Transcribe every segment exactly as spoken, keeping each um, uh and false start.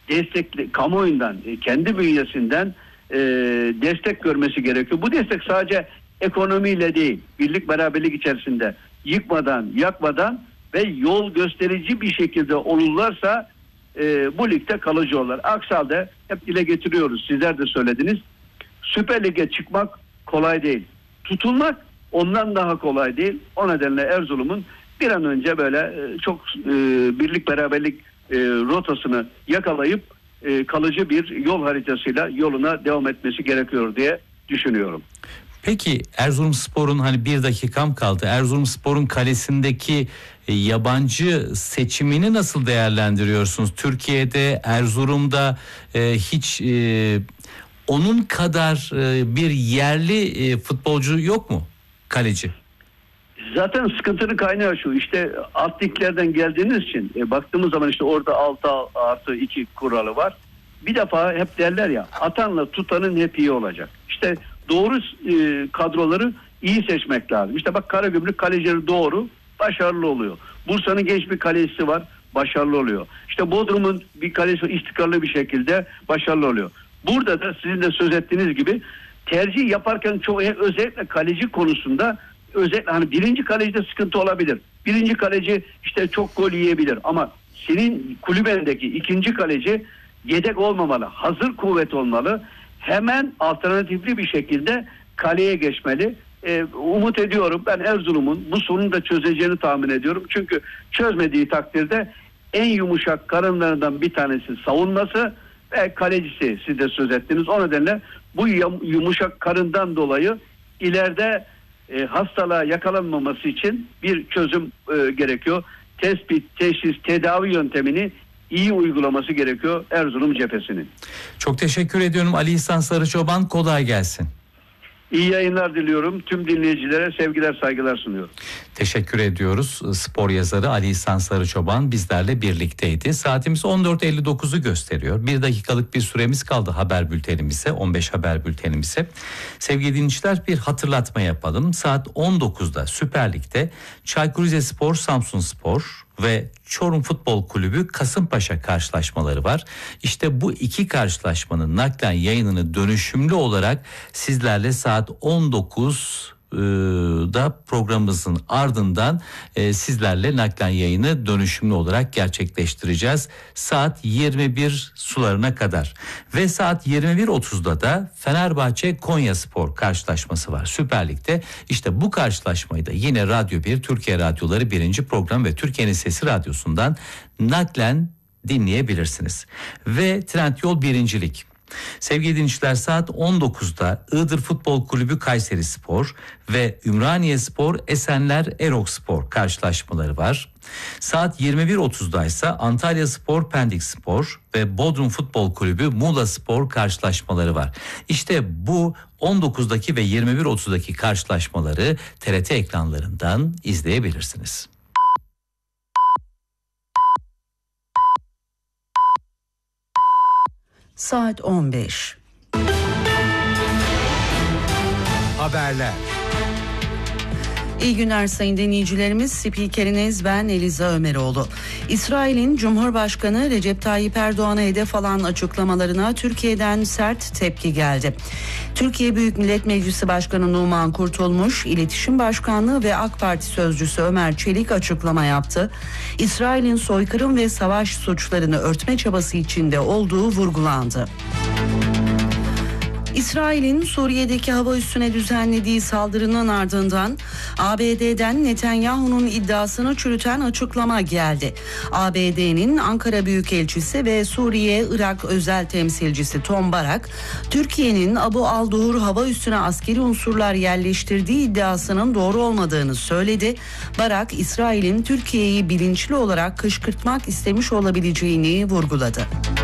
destekli, kamuoyundan, e, kendi bünyesinden e, destek görmesi gerekiyor. Bu destek sadece ekonomiyle değil, birlik beraberlik içerisinde yıkmadan, yakmadan ve yol gösterici bir şekilde olurlarsa e, bu ligde kalıcı olurlar. Aksi halde hep dile getiriyoruz, sizler de söylediniz. Süper Lig'e çıkmak kolay değil. Tutulmak ondan daha kolay değil. O nedenle Erzurum'un bir an önce böyle e, çok e, birlik beraberlik e, rotasını yakalayıp e, kalıcı bir yol haritasıyla yoluna devam etmesi gerekiyor diye düşünüyorum. Peki Erzurumspor'un, hani bir dakikam kaldı, Erzurumspor'un kalesindeki e, yabancı seçimini nasıl değerlendiriyorsunuz? Türkiye'de, Erzurum'da e, hiç e, onun kadar e, bir yerli e, futbolcu yok mu, kaleci? Zaten sıkıntının kaynağı şu, işte alt liglerden geldiğiniz için e, baktığımız zaman işte orada altı artı iki kuralı var. Bir defa hep derler ya, atanla tutanın hep iyi olacak. İşte doğru e, kadroları iyi seçmek lazım. İşte bak, Karagümrük kalecileri doğru, başarılı oluyor. Bursa'nın genç bir kalecisi var, başarılı oluyor. İşte Bodrum'un bir kalesi istikrarlı bir şekilde başarılı oluyor. Burada da sizin de söz ettiğiniz gibi tercih yaparken çok, özellikle kaleci konusunda, özellikle hani birinci kalecide sıkıntı olabilir. Birinci kaleci işte çok gol yiyebilir ama senin kulübendeki ikinci kaleci yedek olmamalı, hazır kuvvet olmalı. Hemen alternatifli bir şekilde kaleye geçmeli. Ee, umut ediyorum, ben Erzurum'un bu sorunu da çözeceğini tahmin ediyorum. Çünkü çözmediği takdirde en yumuşak karınlarından bir tanesi savunması ve kalecisi, siz de söz ettiniz. O nedenle bu yumuşak karından dolayı ileride e, hastalığa yakalanmaması için bir çözüm e, gerekiyor. Tespit, teşhis, tedavi yöntemini iyi uygulaması gerekiyor Erzurum cephesinin. Çok teşekkür ediyorum Ali İhsan Sarıçoban, kolay gelsin. İyi yayınlar diliyorum. Tüm dinleyicilere sevgiler, saygılar sunuyorum. Teşekkür ediyoruz. Spor yazarı Ali İhsan Sarıçoban bizlerle birlikteydi. Saatimiz on dört elli dokuzu gösteriyor. Bir dakikalık bir süremiz kaldı haber bültenimize, on beş haber bültenimize. Sevgili dinleyiciler, bir hatırlatma yapalım. Saat on dokuzda Süper Lig'de Çaykur Rizespor, Samsunspor ve Çorum Futbol Kulübü Kasımpaşa karşılaşmaları var. İşte bu iki karşılaşmanın naklen yayınını dönüşümlü olarak sizlerle saat on dokuzda programımızın ardından e, sizlerle naklen yayını dönüşümlü olarak gerçekleştireceğiz. Saat yirmi bir sularına kadar ve saat yirmi bir otuzda da Fenerbahçe Konyaspor karşılaşması var Süper Lig'de. İşte bu karşılaşmayı da yine Radyo bir, Türkiye Radyoları birinci program ve Türkiye'nin Sesi Radyosu'ndan naklen dinleyebilirsiniz. Ve Trendyol birincilik. Sevgili dinleyiciler, saat on dokuzda Iğdır Futbol Kulübü Kayserispor ve Ümraniyespor Esenler Erokspor karşılaşmaları var. Saat yirmi bir otuzda ise Antalyaspor Pendikspor ve Bodrum Futbol Kulübü Muğlaspor karşılaşmaları var. İşte bu on dokuzdaki ve yirmi bir otuzdaki karşılaşmaları T R T ekranlarından izleyebilirsiniz. Saat on beş. Haberler. İyi günler sayın dinleyicilerimiz. Spikeriniz ben Eliza Ömeroğlu. İsrail'in Cumhurbaşkanı Recep Tayyip Erdoğan'a hedef alan açıklamalarına Türkiye'den sert tepki geldi. Türkiye Büyük Millet Meclisi Başkanı Numan Kurtulmuş, İletişim Başkanlığı ve AK Parti Sözcüsü Ömer Çelik açıklama yaptı. İsrail'in soykırım ve savaş suçlarını örtme çabası içinde olduğu vurgulandı. İsrail'in Suriye'deki hava üssüne düzenlediği saldırının ardından A B D'den Netanyahu'nun iddiasını çürüten açıklama geldi. A B D'nin Ankara Büyükelçisi ve Suriye-Irak özel temsilcisi Tom Barak, Türkiye'nin Abu al-Duhur hava üssüne askeri unsurlar yerleştirdiği iddiasının doğru olmadığını söyledi. Barak, İsrail'in Türkiye'yi bilinçli olarak kışkırtmak istemiş olabileceğini vurguladı.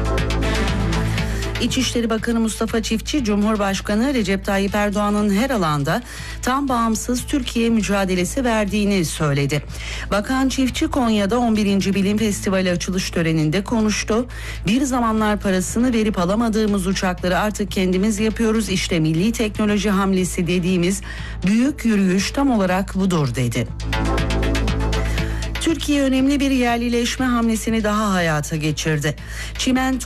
İçişleri Bakanı Mustafa Çiftçi, Cumhurbaşkanı Recep Tayyip Erdoğan'ın her alanda tam bağımsız Türkiye mücadelesi verdiğini söyledi. Bakan Çiftçi, Konya'da on birinci Bilim Festivali açılış töreninde konuştu. Bir zamanlar parasını verip alamadığımız uçakları artık kendimiz yapıyoruz. İşte milli teknoloji hamlesi dediğimiz büyük yürüyüş tam olarak budur dedi. Türkiye önemli bir yerlileşme hamlesini daha hayata geçirdi. Çimento